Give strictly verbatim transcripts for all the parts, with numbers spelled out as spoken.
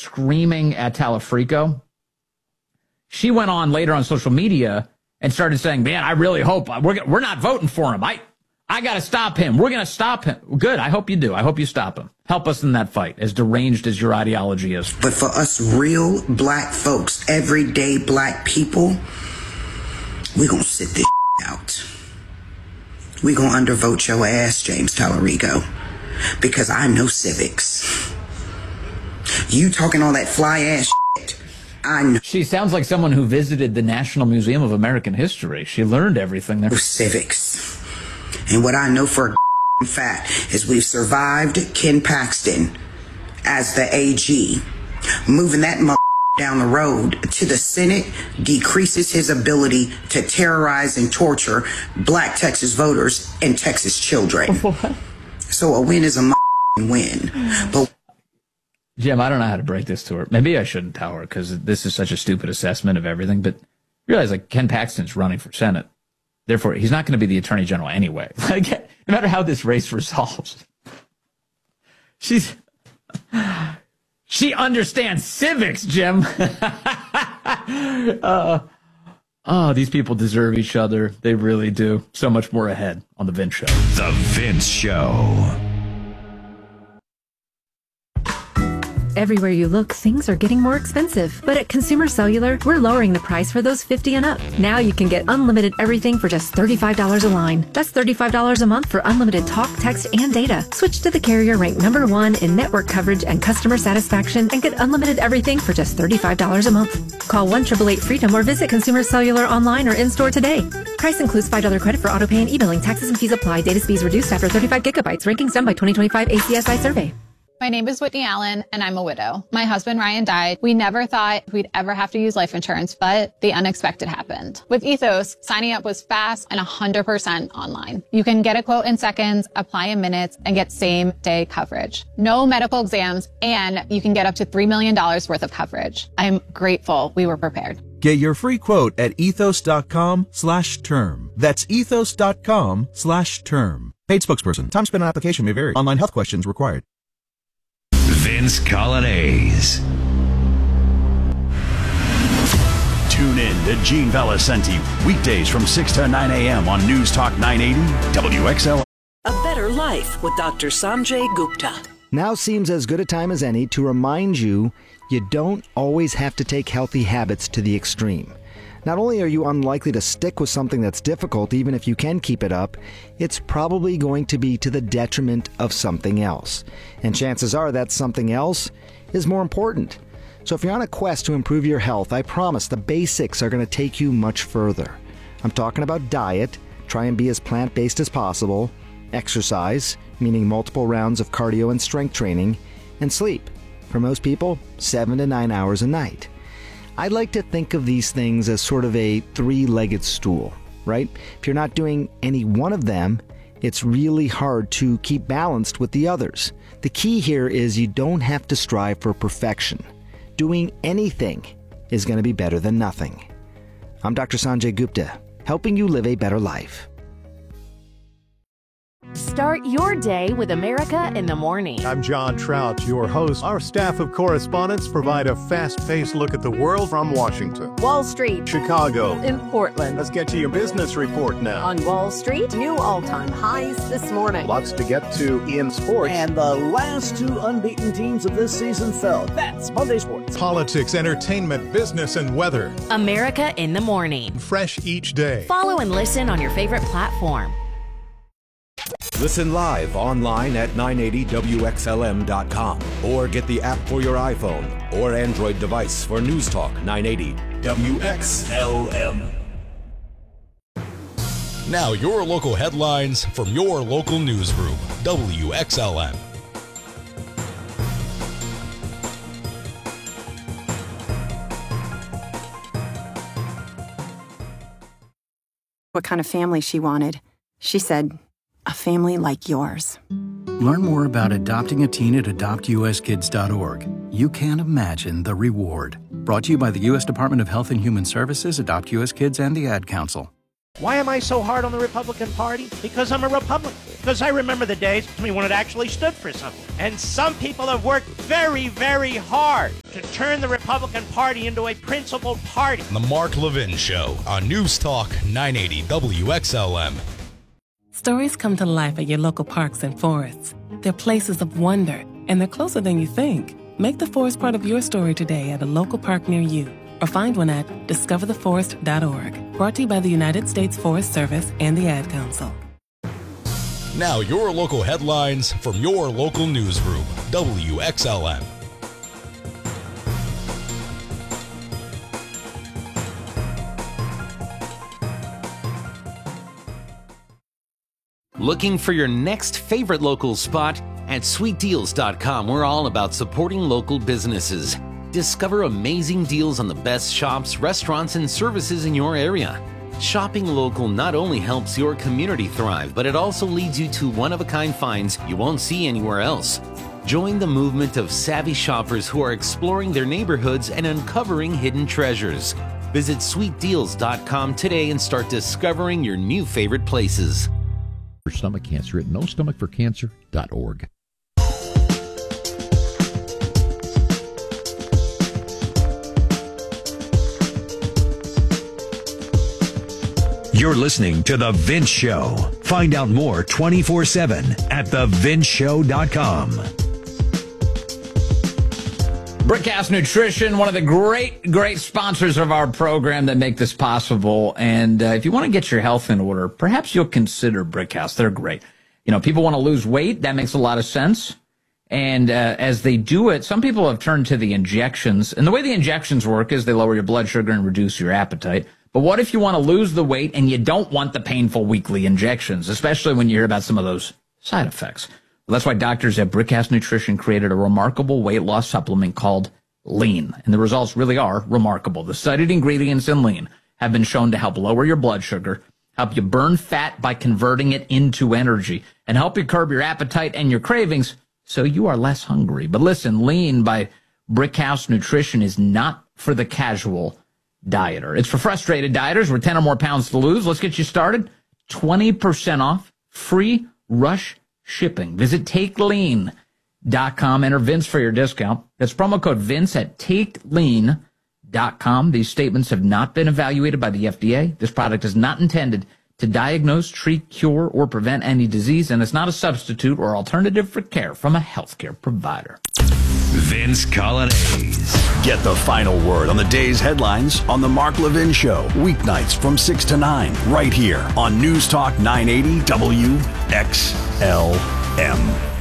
screaming at Talafrico, she went on later on social media and started saying, man, I really hope we're, we're not voting for him. I, I got to stop him. We're going to stop him. Good. I hope you do. I hope you stop him. Help us in that fight, as deranged as your ideology is. But for us real black folks, everyday black people, we're going to sit this out. We're going to undervote your ass, James Talarico, because I know civics. You talking all that fly ass shit. I know. She sounds like someone who visited the National Museum of American History. She learned everything there. Civics. And what I know for a fact is we've survived Ken Paxton as the A G. Moving that mother down the road to the Senate decreases his ability to terrorize and torture black Texas voters and Texas children. What? So a win is a win. But Jim, I don't know how to break this to her. Maybe I shouldn't tell her because this is such a stupid assessment of everything. But realize, like, Ken Paxton's running for Senate. Therefore, he's not going to be the Attorney General anyway. Like, no matter how this race resolves. She's... She understands civics, Jim. uh, oh, these people deserve each other. They really do. So much more ahead on The Vince Show. The Vince Show. Everywhere you look, things are getting more expensive. But at Consumer Cellular, we're lowering the price for those fifty and up. Now you can get unlimited everything for just thirty-five dollars a line. That's thirty-five dollars a month for unlimited talk, text, and data. Switch to the carrier ranked number one in network coverage and customer satisfaction and get unlimited everything for just thirty-five dollars a month. Call one eight eight eight freedom or visit Consumer Cellular online or in-store today. Price includes five dollars credit for auto pay and e-billing. Taxes and fees apply. Data speeds reduced after thirty-five gigabytes. Rankings done by twenty twenty-five A C S I survey. My name is Whitney Allen, and I'm a widow. My husband, Ryan, died. We never thought we'd ever have to use life insurance, but the unexpected happened. With Ethos, signing up was fast and one hundred percent online. You can get a quote in seconds, apply in minutes, and get same-day coverage. No medical exams, and you can get up to three million dollars worth of coverage. I'm grateful we were prepared. Get your free quote at ethos.com slash term. That's ethos.com slash term. Paid spokesperson. Time spent on application may vary. Online health questions required. Vince Coglianese. Tune in to Gene Valicenti weekdays from six to nine a.m. on News Talk nine eighty W X L. A better life with Doctor Sanjay Gupta. Now seems as good a time as any to remind you you don't always have to take healthy habits to the extreme. Not only are you unlikely to stick with something that's difficult, even if you can keep it up, it's probably going to be to the detriment of something else. And chances are that something else is more important. So if you're on a quest to improve your health, I promise the basics are going to take you much further. I'm talking about diet, try and be as plant-based as possible, exercise, meaning multiple rounds of cardio and strength training, and sleep. For most people, seven to nine hours a night. I like to think of these things as sort of a three-legged stool, right? If you're not doing any one of them, it's really hard to keep balanced with the others. The key here is you don't have to strive for perfection. Doing anything is going to be better than nothing. I'm Doctor Sanjay Gupta, helping you live a better life. Start your day with America in the Morning. I'm John Trout, your host. Our staff of correspondents provide a fast-paced look at the world from Washington, Wall Street, Chicago, in Portland. Let's get to your business report now. On Wall Street, new all-time highs this morning. Lots to get to in sports. And the last two unbeaten teams of this season fell. That's Monday Sports. Politics, entertainment, business, and weather. America in the Morning. Fresh each day. Follow and listen on your favorite platform. Listen live online at nine eighty W X L M dot com or get the app for your iPhone or Android device for News Talk nine eighty W X L M. Now your local headlines from your local newsroom, W X L M. What kind of family she wanted. She said, a family like yours. Learn more about adopting a teen at adopt u s kids dot org. You can't imagine the reward. Brought to you by the U S Department of Health and Human Services, Adopt U S Kids, and the Ad Council. Why am I so hard on the Republican Party? Because I'm a Republican. Because I remember the days to me when it actually stood for something. And some people have worked very, very hard to turn the Republican Party into a principled party. The Mark Levin Show on News Talk nine eighty W X L M. Stories come to life at your local parks and forests. They're places of wonder, and they're closer than you think. Make the forest part of your story today at a local park near you, or find one at discover the forest dot org. Brought to you by the United States Forest Service and the Ad Council. Now your local headlines from your local newsroom, W X L M. Looking for your next favorite local spot? At sweet deals dot com, we're all about supporting local businesses. Discover amazing deals on the best shops, restaurants, and services in your area. Shopping local not only helps your community thrive, but it also leads you to one-of-a-kind finds you won't see anywhere else. Join the movement of savvy shoppers who are exploring their neighborhoods and uncovering hidden treasures. Visit sweet deals dot com today and start discovering your new favorite places. For stomach cancer at no stomach for cancer dot org. You're listening to The Vince Show. Find out more twenty-four seven at the vince show dot com. Brickhouse Nutrition, one of the great, great sponsors of our program that make this possible. And uh, if you want to get your health in order, perhaps you'll consider Brickhouse. They're great. You know, people want to lose weight. That makes a lot of sense. And uh, as they do it, some people have turned to the injections. And the way the injections work is they lower your blood sugar and reduce your appetite. But what if you want to lose the weight and you don't want the painful weekly injections, especially when you hear about some of those side effects? Well, that's why doctors at Brickhouse Nutrition created a remarkable weight loss supplement called Lean. And the results really are remarkable. The studied ingredients in Lean have been shown to help lower your blood sugar, help you burn fat by converting it into energy, and help you curb your appetite and your cravings so you are less hungry. But listen, Lean by Brickhouse Nutrition is not for the casual dieter. It's for frustrated dieters with ten or more pounds to lose. Let's get you started. twenty percent off, free rush shipping. Visit take lean dot com. Enter Vince for your discount. That's promo code Vince at take lean dot com. These statements have not been evaluated by the F D A. This product is not intended to diagnose, treat, cure, or prevent any disease, and it's not a substitute or alternative for care from a healthcare provider. Vince Colonnese. Get the final word on the day's headlines on The Mark Levin Show, weeknights from six to nine, right here on News Talk nine eighty W X L M.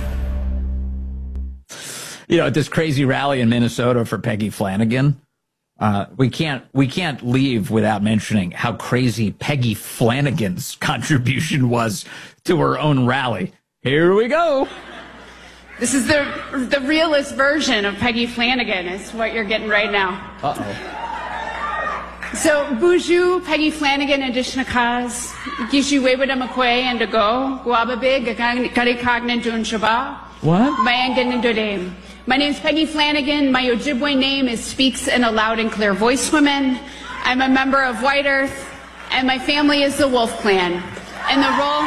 You know, at this crazy rally in Minnesota for Peggy Flanagan, uh, we can't we can't leave without mentioning how crazy Peggy Flanagan's contribution was to her own rally. Here we go. This is the the realest version of Peggy Flanagan is what you're getting right now. Uh-oh. So, Buju, Peggy Flanagan, addition Kaz, Gishu Webada McQuay, and to go, Guababe, Karikagnan Dun Shaba. What? My name is Peggy Flanagan. My Ojibwe name is Speaks in a Loud and Clear Voice Woman. I'm a member of White Earth, and my family is the Wolf Clan. And the role...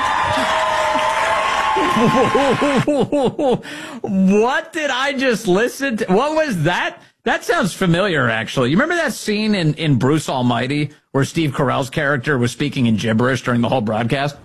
What did I just listen to? What was that? That sounds familiar, actually. You remember that scene in, in Bruce Almighty where Steve Carell's character was speaking in gibberish during the whole broadcast?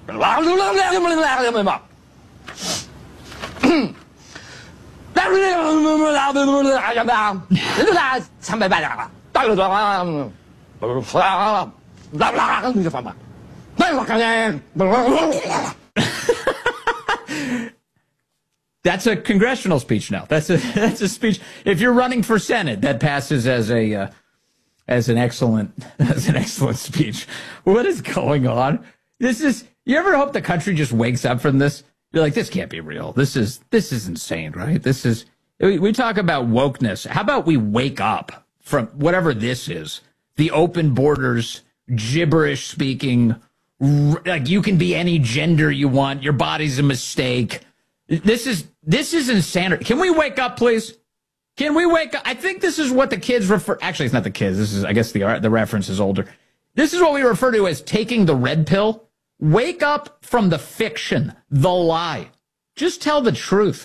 That's a congressional speech now. That's a that's a speech. If you're running for Senate, that passes as a uh, as an excellent as an excellent speech. What is going on? This is. You ever hope the country just wakes up from this? You're like, this can't be real. This is this is insane, right? This is. We, we talk about wokeness. How about we wake up from whatever this is? The open borders, gibberish speaking. Like you can be any gender you want. Your body's a mistake. This is this is insanity. Can we wake up, please? Can we wake up? I think this is what the kids refer. Actually, it's not the kids. This is, I guess, the the reference is older. This is what we refer to as taking the red pill. Wake up from the fiction, the lie. Just tell the truth.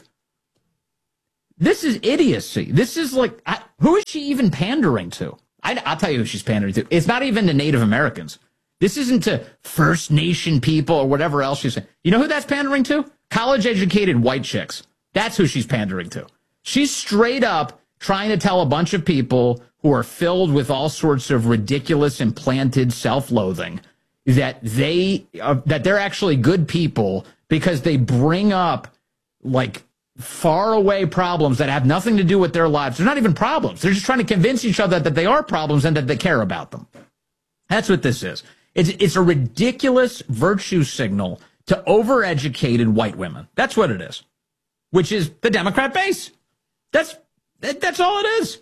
This is idiocy. This is like, I, who is she even pandering to? I, I'll tell you who she's pandering to. It's not even to Native Americans. This isn't to First Nation people or whatever else she's saying. You know who that's pandering to? College-educated white chicks. That's who she's pandering to. She's straight up trying to tell a bunch of people who are filled with all sorts of ridiculous implanted self-loathing that they uh, that they're actually good people because they bring up like far away problems that have nothing to do with their lives. They're not even problems. They're just trying to convince each other that they are problems and that they care about them. That's what this is. It's it's a ridiculous virtue signal to overeducated white women. That's what it is, which is the Democrat base. That's that, that's all it is.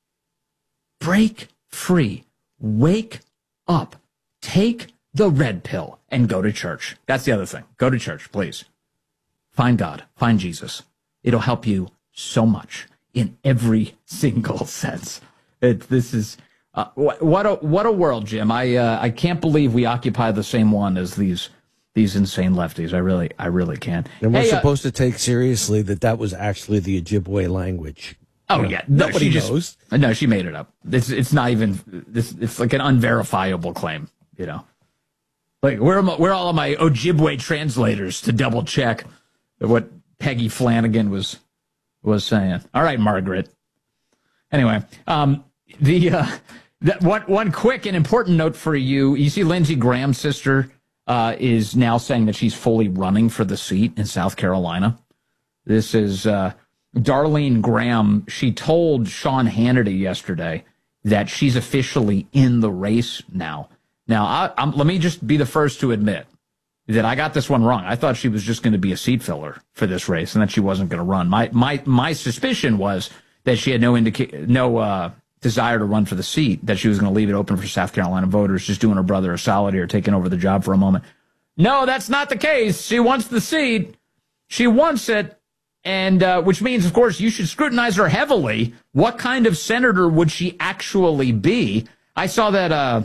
Break free. Wake up. Take the red pill and go to church. That's the other thing. Go to church, please. Find God. Find Jesus. It'll help you so much in every single sense. It, this is uh, what, what a what a world, Jim. I uh, I can't believe we occupy the same one as these these insane lefties. I really I really can't. And we're hey, supposed uh, to take seriously that that was actually the Ojibwe language. Oh you know, yeah, no, nobody she just, knows. No, she made it up. It's it's not even this. It's like an unverifiable claim. You know, like where am I, where are all of my Ojibwe translators to double check what Peggy Flanagan was was saying? All right, Margaret. Anyway, um, the uh, that one one quick and important note for you. You see, Lindsey Graham's sister uh, is now saying that she's fully running for the seat in South Carolina. This is. Uh, Darlene Graham, she told Sean Hannity yesterday that she's officially in the race now. Now, I, I'm, let me just be the first to admit that I got this one wrong. I thought she was just going to be a seat filler for this race and that she wasn't going to run. My my my suspicion was that she had no indica- no uh, desire to run for the seat, that she was going to leave it open for South Carolina voters, just doing her brother a solid here, taking over the job for a moment. No, that's not the case. She wants the seat. She wants it. And uh, which means, of course, you should scrutinize her heavily. What kind of senator would she actually be? I saw that uh,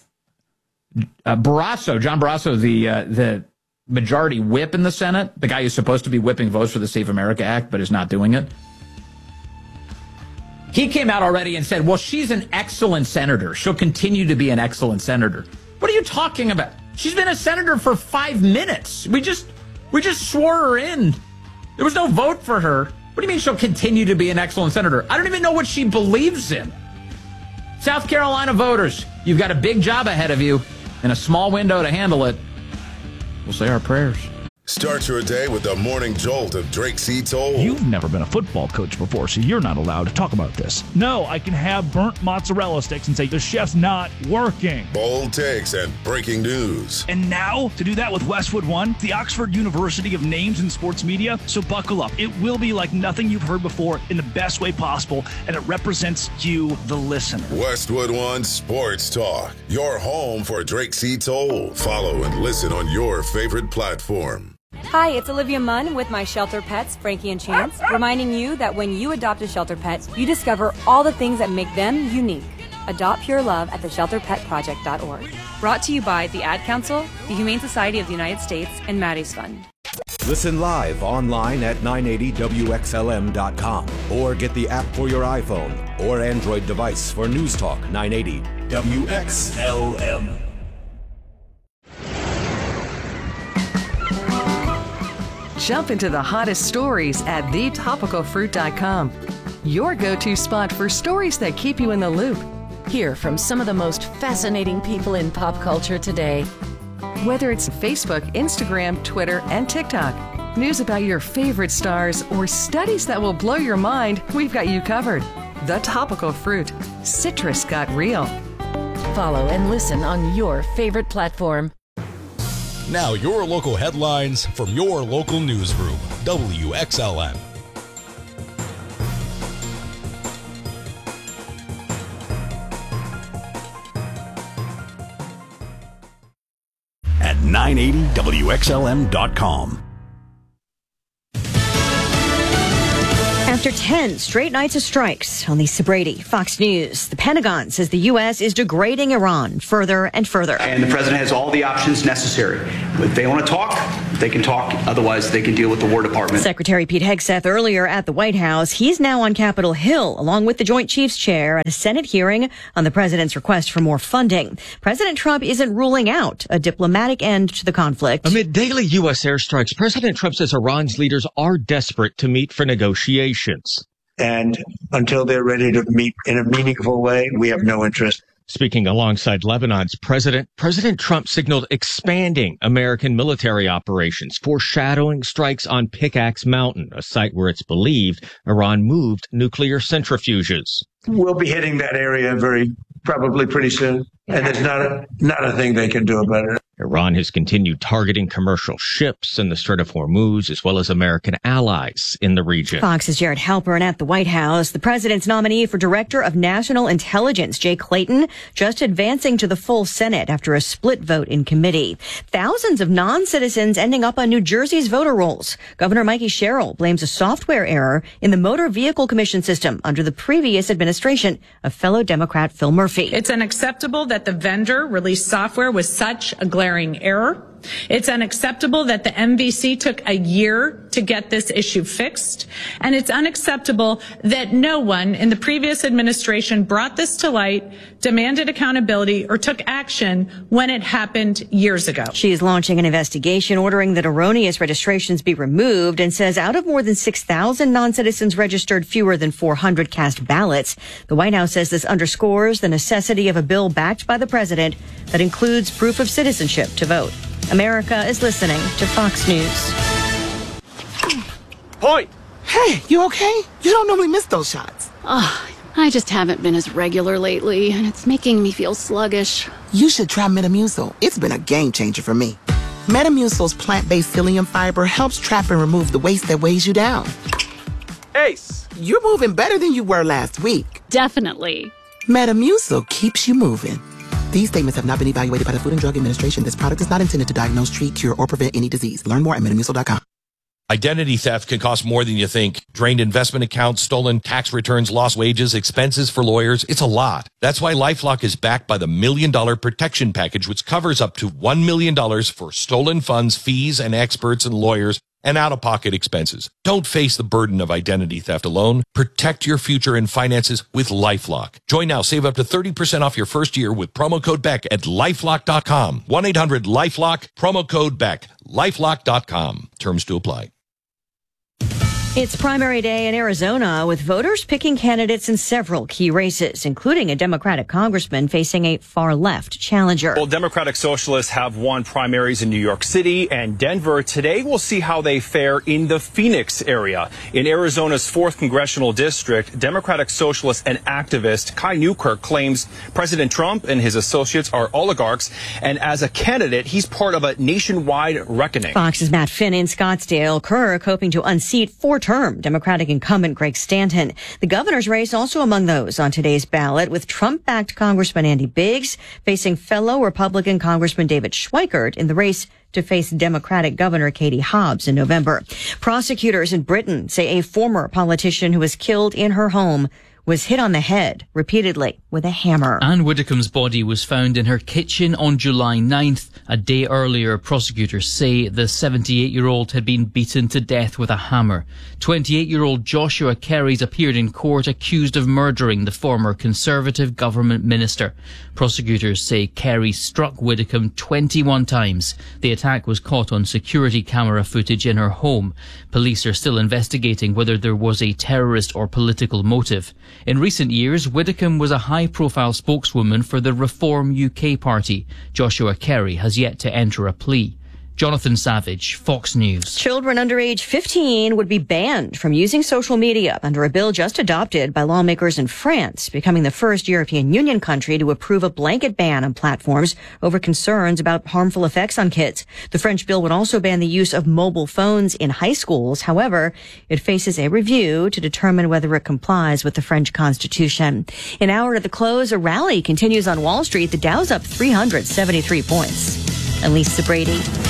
uh, Barrasso, John Barrasso, the uh, the majority whip in the Senate, the guy who's supposed to be whipping votes for the Save America Act, but is not doing it. He came out already and said, well, she's an excellent senator. She'll continue to be an excellent senator. What are you talking about? She's been a senator for five minutes. We just we just swore her in. There was no vote for her. What do you mean she'll continue to be an excellent senator? I don't even know what she believes in. South Carolina voters, you've got a big job ahead of you and a small window to handle it. We'll say our prayers. Start your day with the morning jolt of Drake C. Toll. You've never been a football coach before, so you're not allowed to talk about this. No, I can have burnt mozzarella sticks and say the chef's not working. Bold takes and breaking news. And now, to do that with Westwood One, the Oxford University of Names in Sports Media. So buckle up. It will be like nothing you've heard before in the best way possible, and it represents you, the listener. Westwood One Sports Talk, your home for Drake C. Toll. Follow and listen on your favorite platform. Hi, it's Olivia Munn with my shelter pets, Frankie and Chance, reminding you that when you adopt a shelter pet, you discover all the things that make them unique. Adopt pure love at the shelter pet project dot org. Brought to you by the Ad Council, the Humane Society of the United States, and Maddie's Fund. Listen live online at nine eighty W X L M dot com or get the app for your iPhone or Android device for News Talk nine eighty W X L M. Jump into the hottest stories at the topical fruit dot com. Your go-to spot for stories that keep you in the loop. Hear from some of the most fascinating people in pop culture today. Whether it's Facebook, Instagram, Twitter, and TikTok, news about your favorite stars, or studies that will blow your mind, we've got you covered. The Topical Fruit. Citrus got real. Follow and listen on your favorite platform. Now your local headlines from your local newsroom, W X L M. At nine eighty W X L M dot com. At After ten straight nights of strikes, on Lisa Brady, Fox News, the Pentagon says the U S is degrading Iran further and further. And the president has all the options necessary. If they want to talk, they can talk. Otherwise, they can deal with the War Department. Secretary Pete Hegseth earlier at the White House. He's now on Capitol Hill, along with the Joint Chiefs Chair at a Senate hearing on the president's request for more funding. President Trump isn't ruling out a diplomatic end to the conflict. Amid daily U S airstrikes, President Trump says Iran's leaders are desperate to meet for negotiations. And until they're ready to meet in a meaningful way, we have no interest. Speaking alongside Lebanon's president, President Trump signaled expanding American military operations, foreshadowing strikes on Pickaxe Mountain, a site where it's believed Iran moved nuclear centrifuges. We'll be hitting that area very probably pretty soon, and there's not a, not a thing they can do about it. Iran has continued targeting commercial ships in the Strait of Hormuz, as well as American allies in the region. Fox's Jared Halpern at the White House. The president's nominee for Director of National Intelligence, Jay Clayton, just advancing to the full Senate after a split vote in committee. Thousands of non-citizens ending up on New Jersey's voter rolls. Governor Mikey Sherrill blames a software error in the Motor Vehicle Commission system under the previous administration of fellow Democrat Phil Murphy. It's unacceptable that the vendor released software with such a glaring error. It's unacceptable that the M V C took a year to get this issue fixed. And it's unacceptable that no one in the previous administration brought this to light, demanded accountability, or took action when it happened years ago. She is launching an investigation ordering that erroneous registrations be removed and says out of more than six thousand non-citizens registered fewer than four hundred cast ballots. The White House says this underscores the necessity of a bill backed by the president that includes proof of citizenship to vote. America is listening to Fox News. Point! Hey, you okay? You don't normally miss those shots. Oh, I just haven't been as regular lately, and it's making me feel sluggish. You should try Metamucil. It's been a game changer for me. Metamucil's plant-based psyllium fiber helps trap and remove the waste that weighs you down. Ace! You're moving better than you were last week. Definitely. Metamucil keeps you moving. These statements have not been evaluated by the Food and Drug Administration. This product is not intended to diagnose, treat, cure, or prevent any disease. Learn more at metamucil dot com. Identity theft can cost more than you think. Drained investment accounts, stolen tax returns, lost wages, expenses for lawyers. It's a lot. That's why LifeLock is backed by the Million Dollar Protection Package, which covers up to one million dollars for stolen funds, fees, and experts and lawyers, and out-of-pocket expenses. Don't face the burden of identity theft alone. Protect your future and finances with LifeLock. Join now. Save up to thirty percent off your first year with promo code Beck at lifelock dot com. one eight hundred lifelock, promo code Beck. lifelock dot com. Terms to apply. It's primary day in Arizona, with voters picking candidates in several key races, including a Democratic congressman facing a far-left challenger. Well, Democratic Socialists have won primaries in New York City and Denver. Today, we'll see how they fare in the Phoenix area. In Arizona's fourth congressional district, Democratic Socialist and activist Kai Newkirk claims President Trump and his associates are oligarchs, and as a candidate, he's part of a nationwide reckoning. Fox's Matt Finn in Scottsdale. Kirk hoping to unseat four term Democratic incumbent Greg Stanton. The governor's race also among those on today's ballot, with Trump-backed Congressman Andy Biggs facing fellow Republican Congressman David Schweikert in the race to face Democratic Governor Katie Hobbs in November. Prosecutors in Britain say a former politician who was killed in her home was hit on the head repeatedly with a hammer. Anne Widdecombe's body was found in her kitchen on July ninth. A day earlier, prosecutors say the seventy-eight-year-old had been beaten to death with a hammer. twenty-eight-year-old Joshua Kerry's appeared in court accused of murdering the former Conservative government minister. Prosecutors say Kerry struck Widdecombe twenty-one times. The attack was caught on security camera footage in her home. Police are still investigating whether there was a terrorist or political motive. In recent years, Widdecombe was a high-profile spokeswoman for the Reform U K party. Joshua Kerry has yet to enter a plea. Jonathan Savage, Fox News. Children under age fifteen would be banned from using social media under a bill just adopted by lawmakers in France, becoming the first European Union country to approve a blanket ban on platforms over concerns about harmful effects on kids. The French bill would also ban the use of mobile phones in high schools. However, it faces a review to determine whether it complies with the French Constitution. An hour to the close, a rally continues on Wall Street. The Dow's up three hundred seventy-three points. Elisa Brady.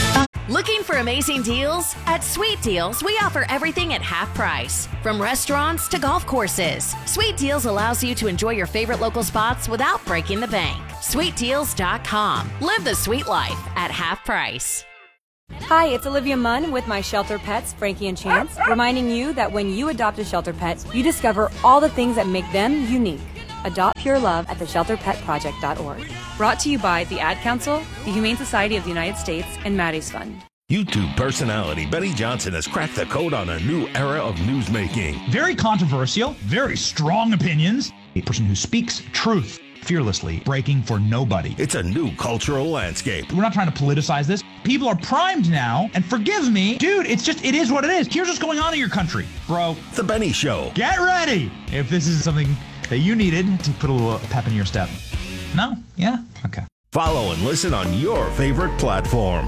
Looking for amazing deals? At Sweet Deals, we offer everything at half price. From restaurants to golf courses, Sweet Deals allows you to enjoy your favorite local spots without breaking the bank. sweet deals dot com. Live the sweet life at half price. Hi, it's Olivia Munn with My Shelter Pets, Frankie and Chance, reminding you that when you adopt a shelter pet, you discover all the things that make them unique. Adopt pure love at the shelter pet project dot org. Brought to you by the Ad Council, the Humane Society of the United States, and Maddie's Fund. YouTube personality Benny Johnson has cracked the code on a new era of newsmaking. Very controversial, very strong opinions. A person who speaks truth fearlessly, breaking for nobody. It's a new cultural landscape. We're not trying to politicize this. People are primed now, and forgive me, dude, it's just, it is what it is. Here's what's going on in your country, bro. The Benny Show. Get ready if this is something that you needed to put a little pep in your step. No? Yeah? Okay. Follow and listen on your favorite platform.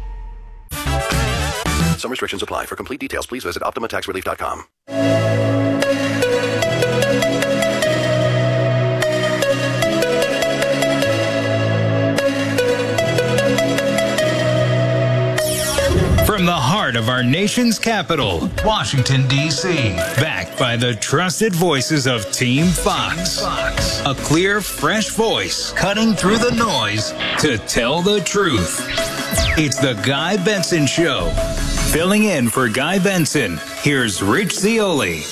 Some restrictions apply. For complete details, please visit Optima Tax Relief dot com. From the heart of our nation's capital, Washington, D C, backed by the trusted voices of Team Fox. Fox. A clear, fresh voice cutting through the noise to tell the truth. It's the Guy Benson Show. Filling in for Guy Benson, here's Rich Zeoli.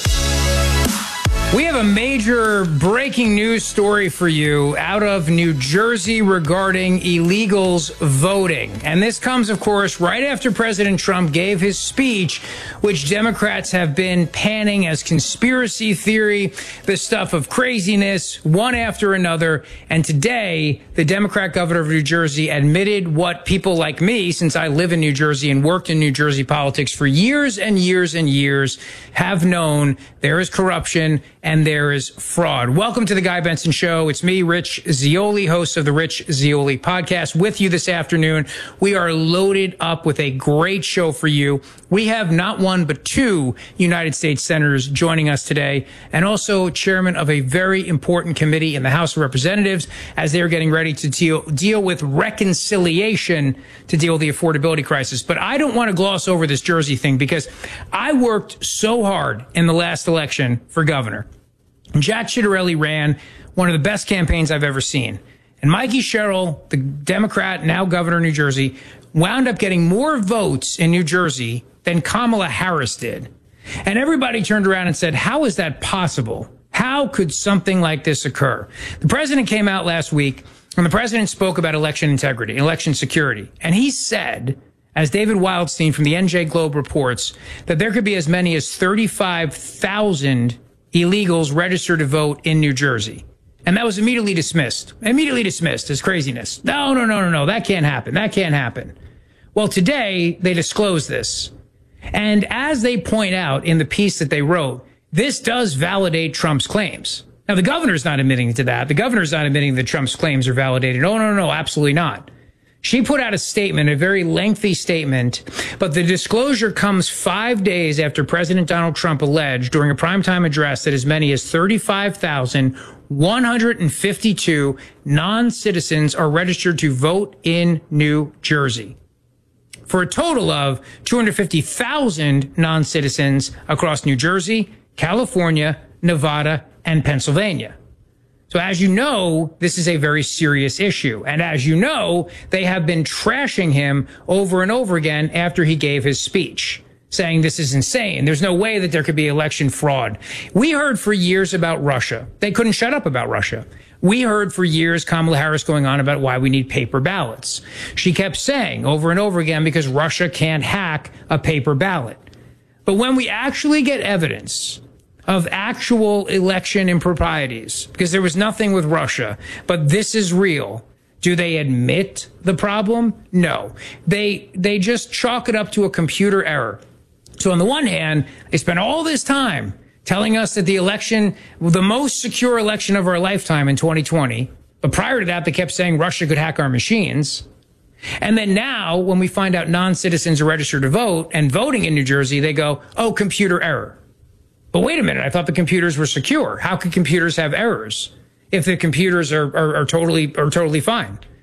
We have a major breaking news story for you out of New Jersey regarding illegals voting. And this comes, of course, right after President Trump gave his speech, which Democrats have been panning as conspiracy theory, the stuff of craziness, one after another. And today, the Democrat governor of New Jersey admitted what people like me, since I live in New Jersey and worked in New Jersey politics for years and years and years, have known. There is corruption and there is fraud. Welcome to the Guy Benson Show. It's me, Rich Zeoli, host of the Rich Zeoli podcast, with you this afternoon. We are loaded up with a great show for you. We have not one, but two United States senators joining us today, and also chairman of a very important committee in the House of Representatives as they're getting ready to deal, deal with reconciliation to deal with the affordability crisis. But I don't want to gloss over this Jersey thing because I worked so hard in the last election for governor. Jack Ciattarelli ran one of the best campaigns I've ever seen. And Mikey Sherrill, the Democrat, now governor of New Jersey, wound up getting more votes in New Jersey than Kamala Harris did. And everybody turned around and said, how is that possible? How could something like this occur? The president came out last week, and the president spoke about election integrity, election security. And he said, as David Wildstein from the N J Globe reports, that there could be as many as thirty-five thousand illegals registered to vote in New Jersey. And that was immediately dismissed, immediately dismissed as craziness. No, no, no, no, no, that can't happen. That can't happen. Well, today they disclosed this. And as they point out in the piece that they wrote, this does validate Trump's claims. Now, the governor's not admitting to that. The governor's not admitting that Trump's claims are validated. No, no, no, absolutely not. She put out a statement, a very lengthy statement, but the disclosure comes five days after President Donald Trump alleged during a primetime address that as many as thirty-five thousand one hundred fifty-two non-citizens are registered to vote in New Jersey, for a total of two hundred fifty thousand non-citizens across New Jersey, California, Nevada, and Pennsylvania. So as you know, this is a very serious issue. And as you know, they have been trashing him over and over again after he gave his speech, saying this is insane. There's no way that there could be election fraud. We heard for years about Russia. They couldn't shut up about Russia. We heard for years Kamala Harris going on about why we need paper ballots. She kept saying over and over again because Russia can't hack a paper ballot. But when we actually get evidence of actual election improprieties, because there was nothing with Russia, but this is real. Do they admit the problem? No. They they just chalk it up to a computer error. So on the one hand, they spent all this time telling us that the election, the most secure election of our lifetime in twenty twenty, but prior to that, they kept saying Russia could hack our machines. And then now, when we find out non-citizens are registered to vote and voting in New Jersey, they go, oh, computer error. But wait a minute, I thought the computers were secure. How could computers have errors if the computers are, are, are totally are totally fine?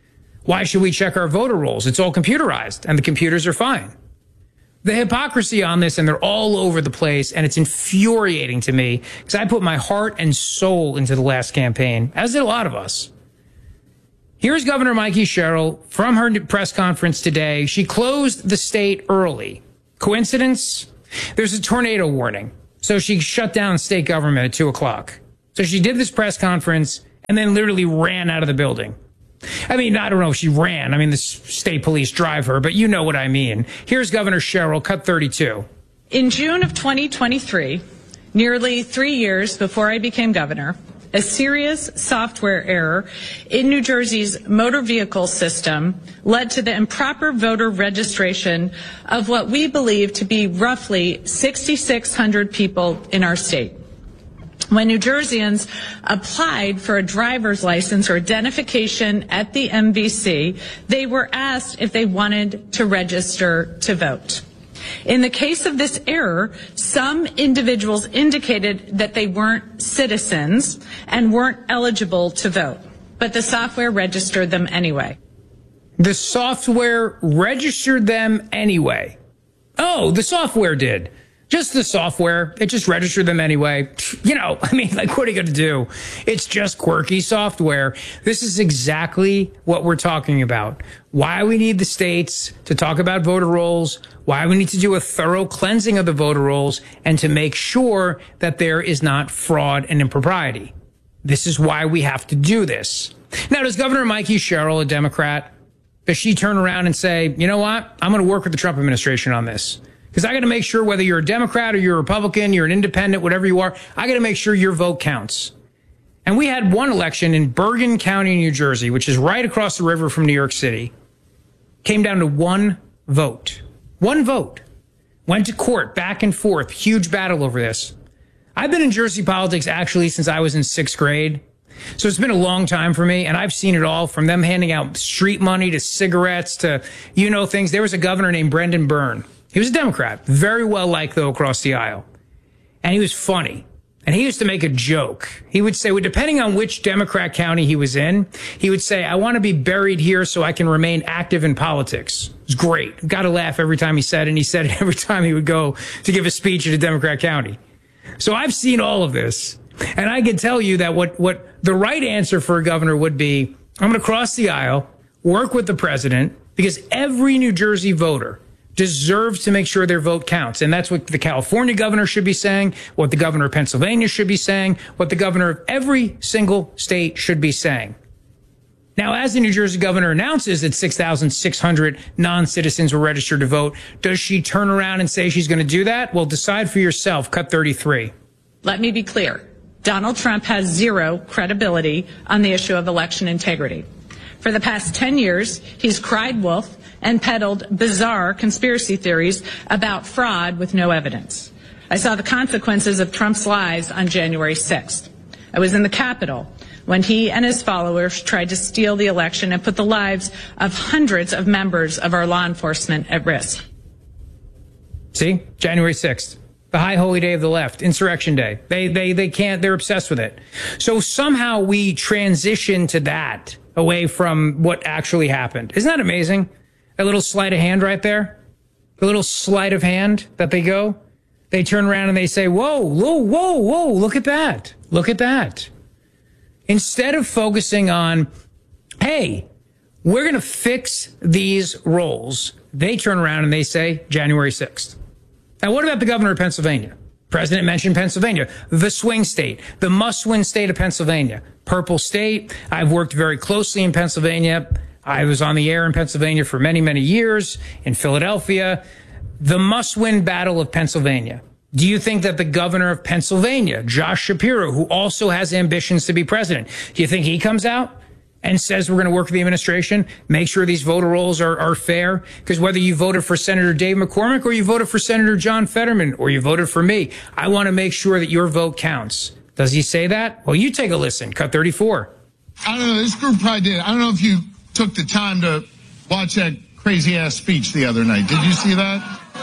Why should we check our voter rolls? It's all computerized, and the computers are fine. The hypocrisy on this, and they're all over the place, and it's infuriating to me because I put my heart and soul into the last campaign, as did a lot of us. Here's Governor Mikey Sherrill from her press conference today. She closed the state early. Coincidence? There's a tornado warning, so she shut down state government at two o'clock. So she did this press conference and then literally ran out of the building. I mean, I don't know if she ran. I mean, the state police drive her, but you know what I mean. Here's Governor Sherrill, cut thirty-two. In June of twenty twenty-three, nearly three years before I became governor, a serious software error in New Jersey's motor vehicle system led to the improper voter registration of what we believe to be roughly six thousand six hundred people in our state. When New Jerseyans applied for a driver's license or identification at the M V C, they were asked if they wanted to register to vote. In the case of this error, some individuals indicated that they weren't citizens and weren't eligible to vote, but the software registered them anyway. The software registered them anyway. Oh, the software did. Just the software. It just registered them anyway. You know, I mean, like, what are you going to do? It's just quirky software. This is exactly what we're talking about. Why we need the states to talk about voter rolls, why we need to do a thorough cleansing of the voter rolls, and to make sure that there is not fraud and impropriety. This is why we have to do this. Now, does Governor Mikey Sherrill, a Democrat, does she turn around and say, you know what? I'm going to work with the Trump administration on this? Because I got to make sure whether you're a Democrat or you're a Republican, you're an independent, whatever you are, I got to make sure your vote counts. And we had one election in Bergen County, New Jersey, which is right across the river from New York City. Came down to one vote. One vote. Went to court, back and forth. Huge battle over this. I've been in Jersey politics actually since I was in sixth grade. So it's been a long time for me, and I've seen it all, from them handing out street money to cigarettes to, you know, things. There was a governor named Brendan Byrne. He was a Democrat, very well liked, though, across the aisle. And he was funny. And he used to make a joke. He would say, well, depending on which Democrat county he was in, he would say, I want to be buried here so I can remain active in politics. It was great. Got to laugh every time he said it, and he said it every time he would go to give a speech at a Democrat county. So I've seen all of this. And I can tell you that what, what the right answer for a governor would be, I'm going to cross the aisle, work with the president, because every New Jersey voter deserves to make sure their vote counts. And that's what the California governor should be saying, what the governor of Pennsylvania should be saying, what the governor of every single state should be saying. Now, as the New Jersey governor announces that six thousand six hundred non-citizens were registered to vote, does she turn around and say she's going to do that? Well, decide for yourself. Cut thirty-three. Let me be clear. Donald Trump has zero credibility on the issue of election integrity. For the past ten years, he's cried wolf and peddled bizarre conspiracy theories about fraud with no evidence. I saw the consequences of Trump's lies on January sixth. I was in the Capitol when he and his followers tried to steal the election and put the lives of hundreds of members of our law enforcement at risk. See? January sixth. The high holy day of the left, Insurrection Day. They, they, they can't, they're obsessed with it. So somehow we transition to that away from what actually happened. Isn't that amazing? A little sleight of hand right there. A little sleight of hand that they go. They turn around and they say, whoa, whoa, whoa, whoa, look at that. Look at that. Instead of focusing on, hey, we're going to fix these rolls, they turn around and they say January sixth. Now, what about the governor of Pennsylvania? President mentioned Pennsylvania, the swing state, the must-win state of Pennsylvania. Purple state. I've worked very closely in Pennsylvania. I was on the air in Pennsylvania for many, many years, in Philadelphia. The must-win battle of Pennsylvania. Do you think that the governor of Pennsylvania, Josh Shapiro, who also has ambitions to be president, do you think he comes out and says we're going to work with the administration, make sure these voter rolls are, are fair? Because whether you voted for Senator Dave McCormick or you voted for Senator John Fetterman or you voted for me, I want to make sure that your vote counts. Does he say that? Well, you take a listen. Cut thirty-four. I don't know. This group probably did. I don't know if you took the time to watch that crazy-ass speech the other night. Did you see that?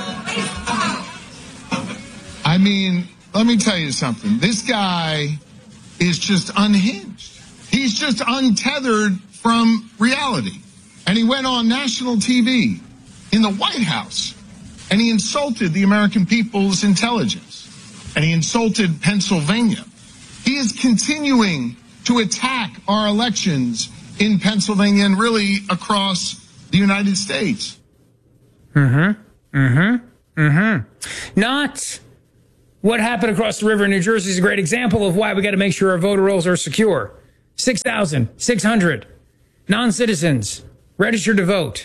I mean, let me tell you something. This guy is just unhinged. He's just untethered from reality. And he went on national T V in the White House, and he insulted the American people's intelligence, and he insulted Pennsylvania. He is continuing to attack our elections in Pennsylvania and really across the United States. Mm-hmm. Mm-hmm. Mm-hmm. Not what happened across the river in New Jersey is a great example of why we got to make sure our voter rolls are secure. six thousand six hundred non-citizens registered to vote.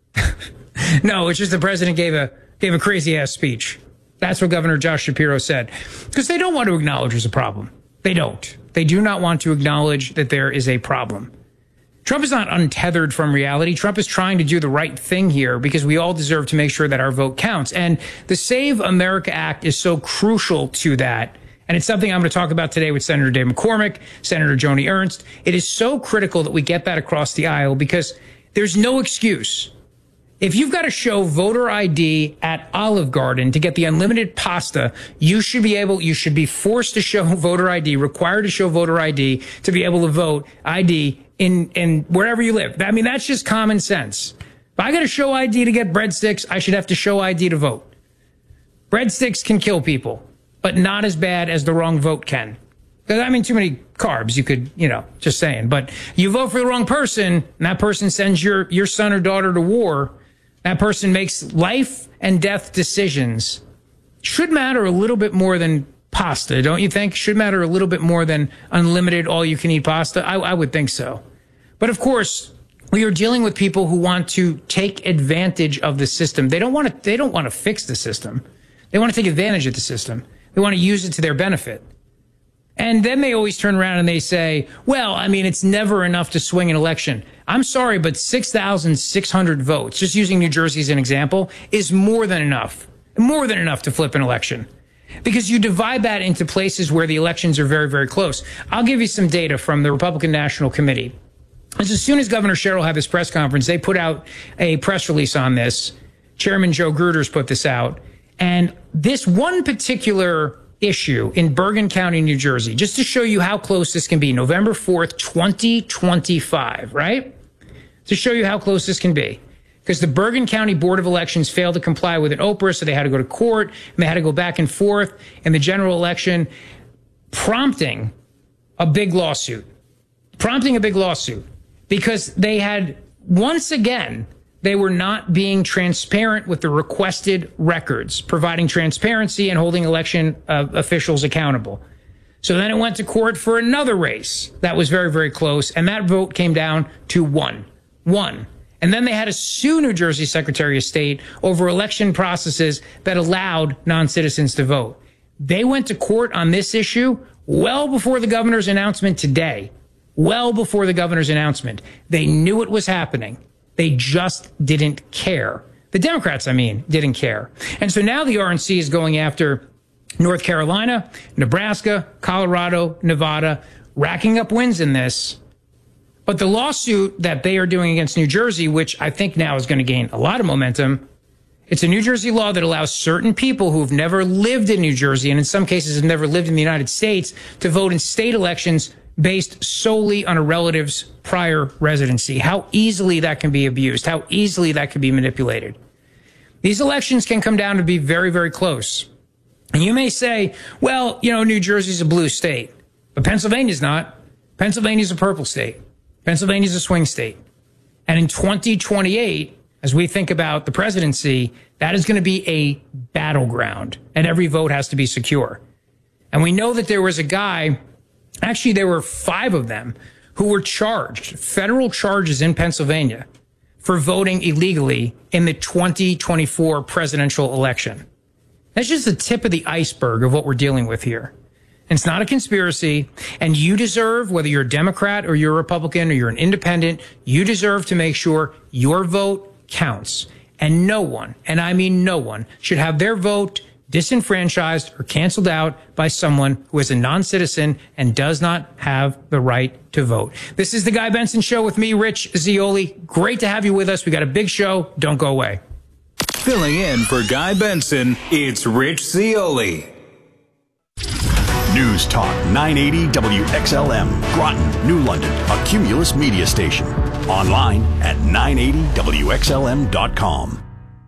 No, it's just the president gave a gave a crazy-ass speech. That's what Governor Josh Shapiro said. Because they don't want to acknowledge there's a problem. They don't. They do not want to acknowledge that there is a problem. Trump is not untethered from reality. Trump is trying to do the right thing here because we all deserve to make sure that our vote counts. And the Save America Act is so crucial to that. And it's something I'm going to talk about today with Senator Dave McCormick, Senator Joni Ernst. It is so critical that we get that across the aisle because there's no excuse. If you've got to show voter I D at Olive Garden to get the unlimited pasta, you should be able, you should be forced to show voter I D, required to show voter I D to be able to vote I D in, in wherever you live. I mean, that's just common sense. If I got to show I D to get breadsticks, I should have to show I D to vote. Breadsticks can kill people, but not as bad as the wrong vote can. Because, I mean, too many carbs, you could, you know, just saying. But you vote for the wrong person, and that person sends your, your son or daughter to war. That person makes life and death decisions. Should matter a little bit more than pasta, don't you think? Should matter a little bit more than unlimited all-you-can-eat pasta? I, I would think so. But, of course, we are dealing with people who want to take advantage of the system. They don't want to, they don't want to fix the system. They want to take advantage of the system. They want to use it to their benefit. And then they always turn around and they say, well, I mean, it's never enough to swing an election. I'm sorry, but six thousand six hundred votes, just using New Jersey as an example, is more than enough. More than enough to flip an election. Because you divide that into places where the elections are very, very close. I'll give you some data from the Republican National Committee. As soon as Governor Sherrill had this press conference, they put out a press release on this. Chairman Joe Gruters put this out. And this one particular issue in Bergen County, New Jersey, just to show you how close this can be, November fourth, twenty twenty-five, right? To show you how close this can be. Because the Bergen County Board of Elections failed to comply with an O P R A, so they had to go to court, and they had to go back and forth in the general election, prompting a big lawsuit. Prompting a big lawsuit. Because they had, once again, they were not being transparent with the requested records, providing transparency and holding election uh, officials accountable. So then it went to court for another race that was very, very close, and that vote came down to one. One. And then they had to sue New Jersey Secretary of State over election processes that allowed non-citizens to vote. They went to court on this issue well before the governor's announcement today. Well before the governor's announcement. They knew it was happening. They just didn't care. The Democrats, I mean, didn't care. And so now the R N C is going after North Carolina, Nebraska, Colorado, Nevada, racking up wins in this. But the lawsuit that they are doing against New Jersey, which I think now is going to gain a lot of momentum, it's a New Jersey law that allows certain people who've never lived in New Jersey and in some cases have never lived in the United States to vote in state elections based solely on a relative's prior residency. How easily that can be abused, how easily that can be manipulated. These elections can come down to be very, very close. And you may say, well, you know, New Jersey's a blue state, but Pennsylvania's not. Pennsylvania's a purple state. Pennsylvania's a swing state. And in twenty twenty-eight, as we think about the presidency, that is going to be a battleground, and every vote has to be secure. And we know that there was a guy, actually there were five of them, who were charged, federal charges in Pennsylvania, for voting illegally in the twenty twenty-four presidential election. That's just the tip of the iceberg of what we're dealing with here. And it's not a conspiracy, and you deserve, whether you're a Democrat or you're a Republican or you're an independent, you deserve to make sure your vote counts. And no one, and I mean no one, should have their vote disenfranchised or canceled out by someone who is a non-citizen and does not have the right to vote. This is the Guy Benson Show with me, Rich Zeoli. Great to have you with us. We got a big show. Don't go away. Filling in for Guy Benson, it's Rich Zeoli. News Talk nine eighty W X L M, Groton, New London, a Cumulus media station. Online at nine eighty W X L M dot com.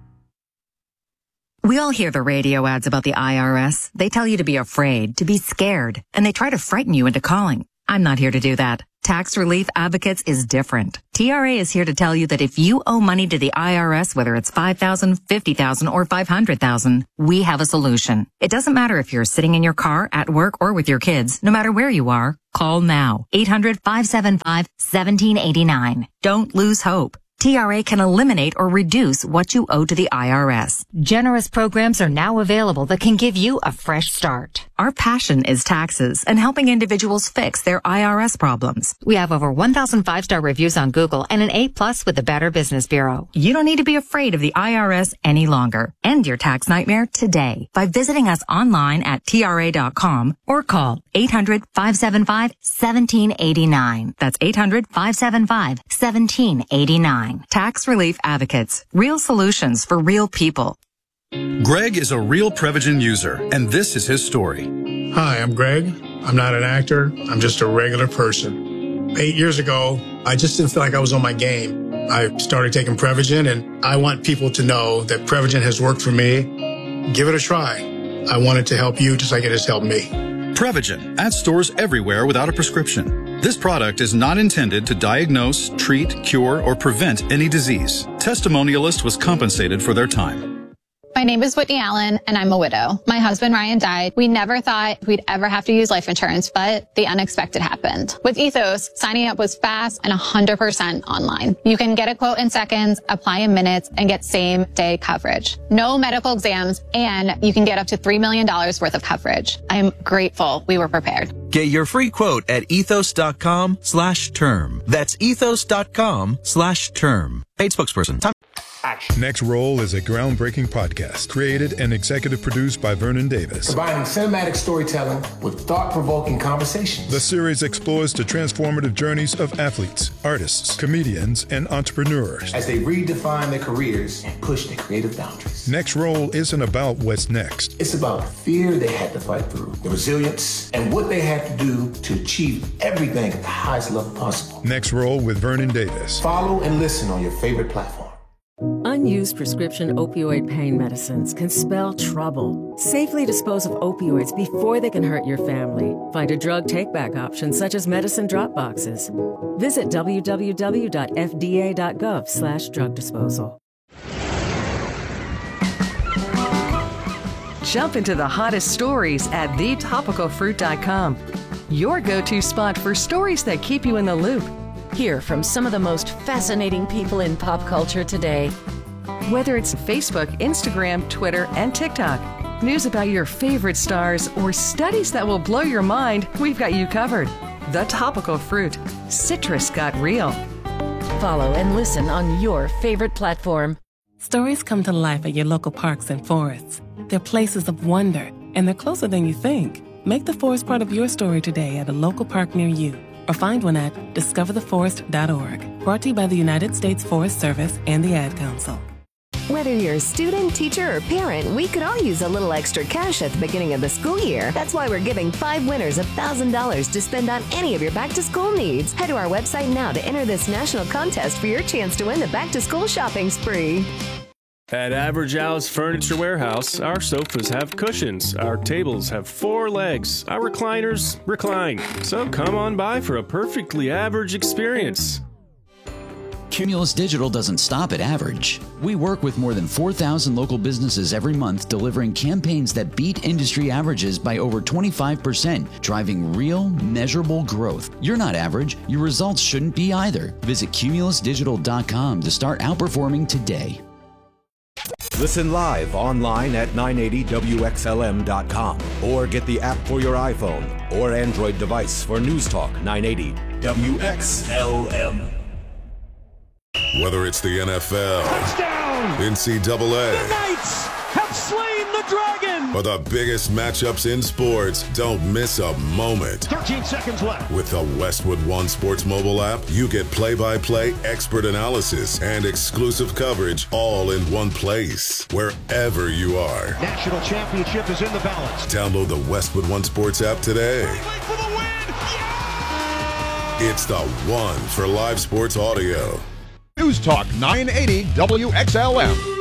We all hear the radio ads about the I R S. They tell you to be afraid, to be scared, and they try to frighten you into calling. I'm not here to do that. Tax Relief Advocates is different. T R A is here to tell you that if you owe money to the I R S, whether it's five thousand dollars, fifty thousand dollars, or five hundred thousand dollars, we have a solution. It doesn't matter if you're sitting in your car, at work, or with your kids. No matter where you are, call now. eight hundred, five seven five, one seven eight nine. Don't lose hope. T R A can eliminate or reduce what you owe to the I R S. Generous programs are now available that can give you a fresh start. Our passion is taxes and helping individuals fix their I R S problems. We have over one thousand five-star reviews on Google and an A plus with the Better Business Bureau. You don't need to be afraid of the I R S any longer. End your tax nightmare today by visiting us online at T R A dot com or call eight hundred, five seven five, one seven eight nine. That's eight hundred, five seven five, one seven eight nine. Tax Relief Advocates. Real solutions for real people. Greg is a real Prevagen user, and this is his story. Hi, I'm Greg. I'm not an actor. I'm just a regular person. Eight years ago, I just didn't feel like I was on my game. I started taking Prevagen, and I want people to know that Prevagen has worked for me. Give it a try. I want it to help you just like it has helped me. Prevagen, at stores everywhere without a prescription. This product is not intended to diagnose, treat, cure, or prevent any disease. Testimonialist was compensated for their time. My name is Whitney Allen, and I'm a widow. My husband, Ryan, died. We never thought we'd ever have to use life insurance, but the unexpected happened. With Ethos, signing up was fast and one hundred percent online. You can get a quote in seconds, apply in minutes, and get same-day coverage. No medical exams, and you can get up to three million dollars worth of coverage. I'm grateful we were prepared. Get your free quote at ethos.com slash term. That's ethos.com slash term. Paid spokesperson. Time. Action. Next Roll is a groundbreaking podcast created and executive produced by Vernon Davis. Combining cinematic storytelling with thought-provoking conversations. The series explores the transformative journeys of athletes, artists, comedians, and entrepreneurs as they redefine their careers and push their creative boundaries. Next Roll isn't about what's next. It's about the fear they had to fight through, the resilience, and what they had to do to achieve everything at the highest level possible. Next Roll with Vernon Davis. Follow and listen on your favorite platform. Unused prescription opioid pain medicines can spell trouble. Safely dispose of opioids before they can hurt your family. Find a drug take-back option such as medicine drop boxes. Visit w w w dot f d a dot gov slash drug disposal. Jump into the hottest stories at the topical fruit dot com. Your go-to spot for stories that keep you in the loop. Hear from some of the most fascinating people in pop culture today. Whether it's Facebook, Instagram, Twitter, and TikTok, news about your favorite stars, or studies that will blow your mind, we've got you covered. The Topical Fruit. Citrus got real. Follow and listen on your favorite platform. Stories come to life at your local parks and forests. They're places of wonder, and they're closer than you think. Make the forest part of your story today at a local park near you, or find one at discover the forest dot org. Brought to you by the United States Forest Service and the Ad Council. Whether you're a student, teacher, or parent, we could all use a little extra cash at the beginning of the school year. That's why we're giving five winners one thousand dollars to spend on any of your back-to-school needs. Head to our website now to enter this national contest for your chance to win the back-to-school shopping spree. At Average Al's Furniture Warehouse, our sofas have cushions, our tables have four legs, our recliners recline. So come on by for a perfectly average experience. Cumulus Digital doesn't stop at average. We work with more than four thousand local businesses every month, delivering campaigns that beat industry averages by over twenty-five percent, driving real, measurable growth. You're not average. Your results shouldn't be either. Visit cumulus digital dot com to start outperforming today. Listen live online at nine eighty W X L M dot com or get the app for your iPhone or Android device for News Talk nine eighty W X L M. Whether it's the N F L, touchdown, N C double A, the Knights have slain the dragon, or the biggest matchups in sports, don't miss a moment. thirteen seconds left. With the Westwood One Sports mobile app, you get play-by-play, expert analysis, and exclusive coverage all in one place, wherever you are. National championship is in the balance. Download the Westwood One Sports app today. Wait for the win! Yeah! It's the one for live sports audio. News Talk nine eighty W X L M.